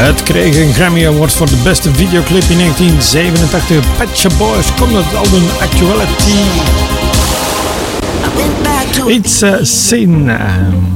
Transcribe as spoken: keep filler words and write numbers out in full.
Het kreeg een Grammy Award voor de beste videoclip in negentien zevenentachtig. Pet Shop Boys komt uit het album Actuality. It's a Sin.